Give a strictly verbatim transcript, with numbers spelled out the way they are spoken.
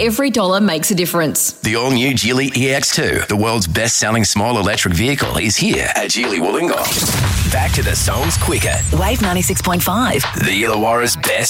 Every dollar makes a difference. The all-new Geely E X two, the world's best-selling small electric vehicle, is here at Geely Wollongong. Back to the songs quicker. Wave ninety-six point five. The Illawarra's best